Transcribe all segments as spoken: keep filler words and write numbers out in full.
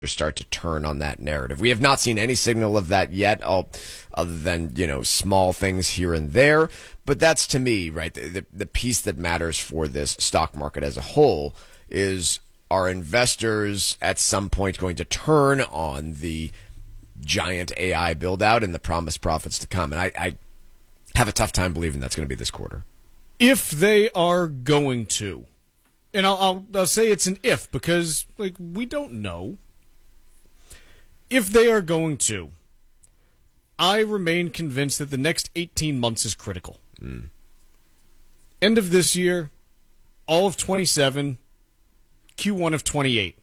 start to turn on that narrative. We have not seen any signal of that yet, other than, you know, small things here and there. But that's, to me, right, the, the, the piece that matters for this stock market as a whole is, are investors at some point going to turn on the giant A I build-out and the promised profits to come? And I, I have a tough time believing that's going to be this quarter. If they are going to, and I'll, I'll, I'll say it's an if because, like, we don't know. If they are going to, I remain convinced that the next eighteen months is critical. Mm. End of this year, all of twenty-seven, Q one of twenty-eight.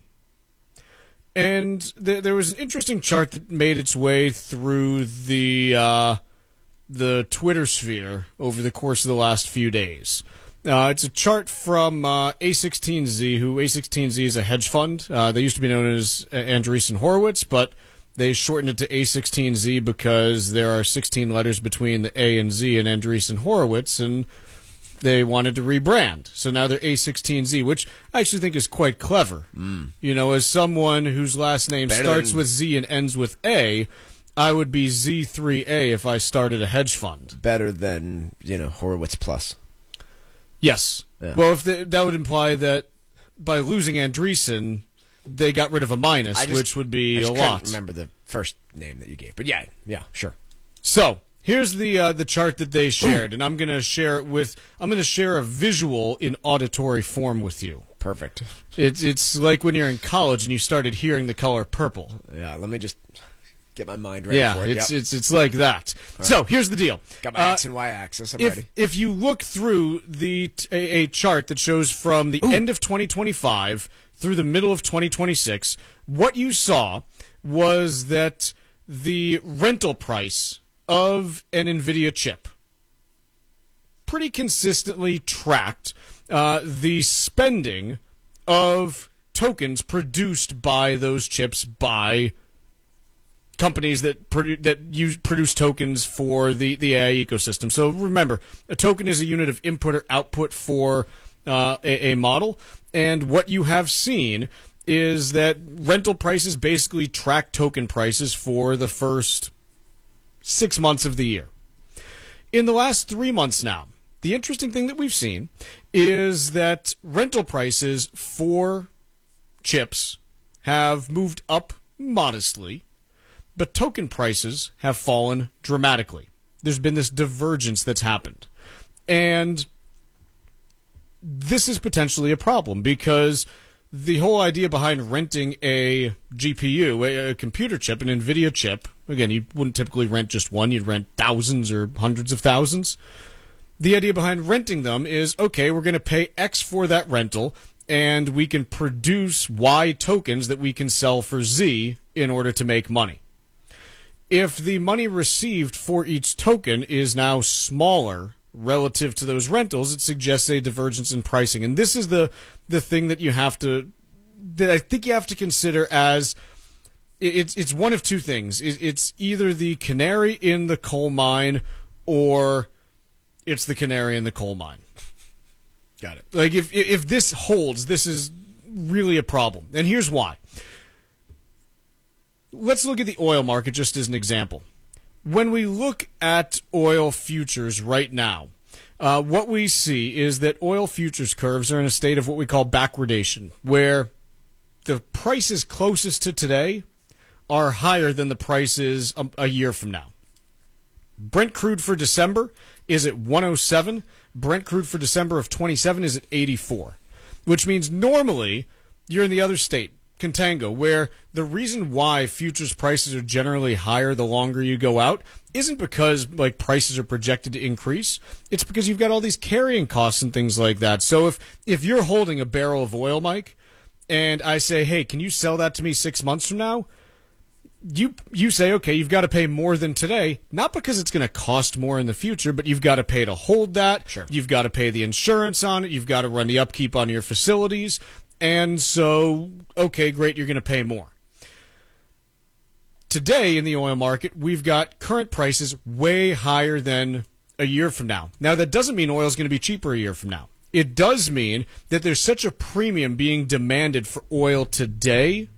And th- there was an interesting chart that made its way through the uh, the Twitter sphere over the course of the last few days. Uh, it's a chart from uh, A sixteen Z, who A sixteen Z is a hedge fund. Uh, they used to be known as Andreessen Horowitz, but they shortened it to A sixteen Z because there are sixteen letters between the A and Z in Andreessen Horowitz, and they wanted to rebrand. So now they're A sixteen Z, which I actually think is quite clever. Mm. You know, as someone whose last name Better starts than... with Z and ends with A, I would be Z three A if I started a hedge fund. Better than, you know, Horowitz Plus. Yes. Yeah. Well, if they, that would imply that by losing Andreessen, they got rid of a minus, just, which would be I just a can't lot. Remember the first name that you gave, but yeah, yeah, sure. So here's the uh, the chart that they shared, and I'm going to share it with. I'm going to share a visual in auditory form with you. Perfect. It's it's like when you're in college and you started hearing the color purple. Yeah. Let me just get my mind ready yeah, for it. it's yep. it's it's like that. Right. So here's the deal. Got my uh, X and Y axis. I'm if, ready. If you look through the a, a chart that shows from the Ooh. end of twenty twenty-five through the middle of twenty twenty-six, what you saw was that the rental price of an NVIDIA chip pretty consistently tracked uh, the spending of tokens produced by those chips by companies that produ- that use produce tokens for the, the A I ecosystem. So remember, a token is a unit of input or output for uh, a, a model, and what you have seen is that rental prices basically track token prices for the first six months of the year. In the last three months now, the interesting thing that we've seen is that rental prices for chips have moved up modestly, but token prices have fallen dramatically. There's been this divergence that's happened. And this is potentially a problem because the whole idea behind renting a G P U, a, a computer chip, an NVIDIA chip, again, you wouldn't typically rent just one, you'd rent thousands or hundreds of thousands. The idea behind renting them is, okay, we're going to pay X for that rental, and we can produce Y tokens that we can sell for Z in order to make money. If the money received for each token is now smaller relative to those rentals, it suggests a divergence in pricing. And this is the the thing that you have to, that I think you have to consider as, it's it's one of two things. It's either the canary in the coal mine or it's the canary in the coal mine. Got it. Like if if this holds, this is really a problem. And here's why. Let's look at the oil market just as an example. When we look at oil futures right now, uh, what we see is that oil futures curves are in a state of what we call backwardation, where the prices closest to today are higher than the prices a, a year from now. Brent crude for December is at one oh seven. Brent crude for December of twenty-seven is at eighty-four, which means normally you're in the other state, contango, where the reason why futures prices are generally higher the longer you go out isn't because like prices are projected to increase. It's because you've got all these carrying costs and things like that. So if if you're holding a barrel of oil, Mike, and I say, hey, can you sell that to me six months from now? You you say, okay, you've got to pay more than today, not because it's going to cost more in the future, but you've got to pay to hold that. Sure. You've got to pay the insurance on it. You've got to run the upkeep on your facilities. And so, okay, great, you're going to pay more. Today in the oil market, we've got current prices way higher than a year from now. Now, that doesn't mean oil is going to be cheaper a year from now. It does mean that there's such a premium being demanded for oil today